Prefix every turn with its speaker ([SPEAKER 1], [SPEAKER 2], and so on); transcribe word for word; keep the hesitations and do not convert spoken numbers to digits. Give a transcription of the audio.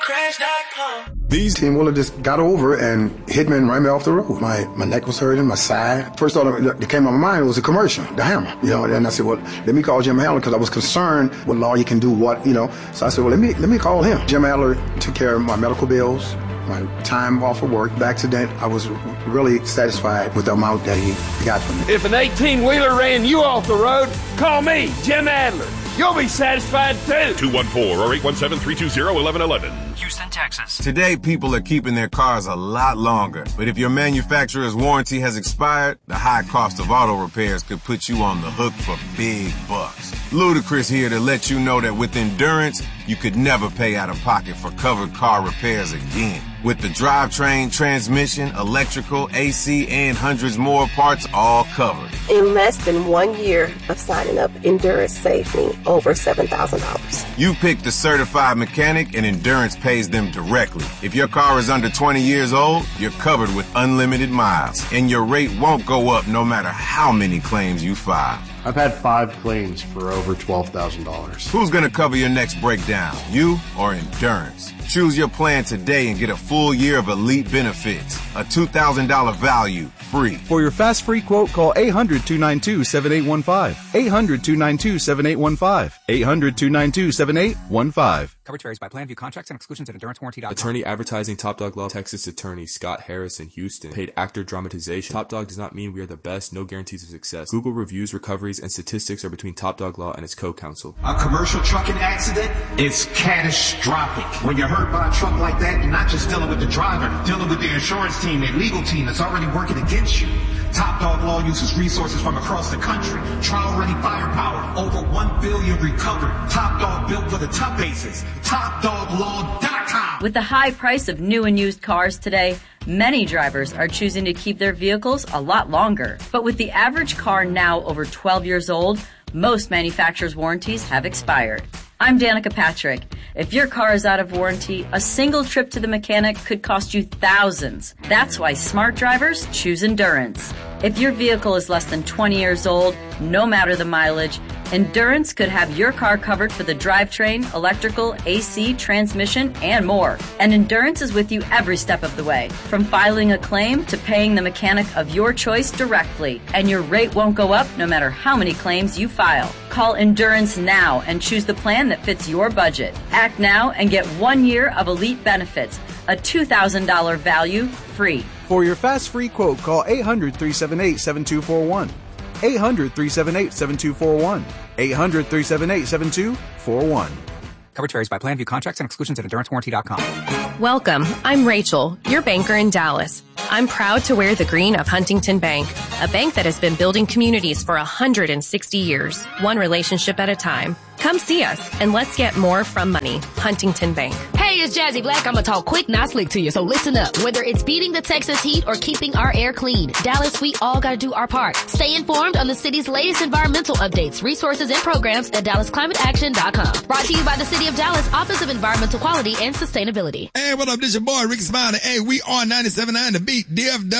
[SPEAKER 1] crash dot com.
[SPEAKER 2] These T-Wheeler just got over and hit me and ran me off the road. My my neck was hurting, my side. First thought that came to my mind was a commercial, the hammer. You know, and I said, well, let me call Jim Adler because I was concerned what lawyer can do what, you know. So I said, well, let me let me call him. Jim Adler took care of my medical bills, my time off of work, the accident. I was really satisfied with the amount that he got from me.
[SPEAKER 3] If an eighteen-wheeler ran you off the road, call me, Jim Adler. You'll be satisfied, too.
[SPEAKER 4] two one four or eight one seven, three two zero, one one one one.
[SPEAKER 5] Houston, Texas.
[SPEAKER 6] Today, people are keeping their cars a lot longer. But if your manufacturer's warranty has expired, the high cost of auto repairs could put you on the hook for big bucks. Ludacris here to let you know that with Endurance, you could never pay out of pocket for covered car repairs again. With the drivetrain, transmission, electrical, A C, and hundreds more parts all covered.
[SPEAKER 7] In less than one year of signing up, Endurance saved me over seven thousand dollars.
[SPEAKER 6] You pick the certified mechanic and Endurance pays them directly. If your car is under twenty years old, you're covered with unlimited miles. And your rate won't go up no matter how many claims you file.
[SPEAKER 8] I've had five claims for over twelve thousand dollars.
[SPEAKER 6] Who's going to cover your next breakdown, you or Endurance? Choose your plan today and get a full year of elite benefits. A two thousand dollars value, free.
[SPEAKER 9] For your fast free quote, call eight hundred, two nine two, seven eight one five. eight hundred, two nine two, seven eight one five. eight hundred, two nine two, seven eight one five.
[SPEAKER 5] Coverage varies by plan. View contracts and exclusions at endurance warranty dot com.
[SPEAKER 10] Attorney advertising Top Dog Law. Texas attorney Scott Harris in Houston. Paid actor dramatization. Top Dog does not mean we are the best. No guarantees of success. Google reviews, recoveries, and statistics are between Top Dog Law and its co-counsel.
[SPEAKER 11] A commercial trucking accident is catastrophic. When you're hurt by a truck like that, you're not just dealing with the driver, dealing with the insurance team and legal team that's already working against you. Top Dog Law uses resources from across the country. Trial-ready firepower. Over one billion recovered. Top Dog built for the tough cases. top dog law dot com.
[SPEAKER 12] With the high price of new and used cars today, many drivers are choosing to keep their vehicles a lot longer. But with the average car now over twelve years old, most manufacturers' warranties have expired. I'm Danica Patrick. If your car is out of warranty, a single trip to the mechanic could cost you thousands. That's why smart drivers choose Endurance. If your vehicle is less than twenty years old, no matter the mileage, Endurance could have your car covered for the drivetrain, electrical, A C, transmission, and more. And Endurance is with you every step of the way, from filing a claim to paying the mechanic of your choice directly. And your rate won't go up no matter how many claims you file. Call Endurance now and choose the plan that fits your budget. Act now and get one year of elite benefits, a two thousand dollars value, free.
[SPEAKER 9] For your fast free quote, call eight hundred, three seven eight, seven two four one. eight hundred, three seven eight, seven two four one. eight hundred, three seven eight, seven two four one.
[SPEAKER 5] Coverage varies by plan. View contracts and exclusions at endurance warranty dot com.
[SPEAKER 13] Welcome. I'm Rachel, your banker in Dallas. I'm proud to wear the green of Huntington Bank, a bank that has been building communities for one hundred sixty years, one relationship at a time. Come see us, and let's get more from money. Huntington Bank.
[SPEAKER 14] Hey, it's Jazzy Black. I'm going to talk quick, not slick to you, so listen up. Whether it's beating the Texas heat or keeping our air clean, Dallas, we all got to do our part. Stay informed on the city's latest environmental updates, resources, and programs at dallas climate action dot com. Brought to you by the City of Dallas Office of Environmental Quality and Sustainability.
[SPEAKER 15] Hey, what up? This your boy, Ricky Smiley. Hey, we are ninety-seven point nine The Beat, D F W.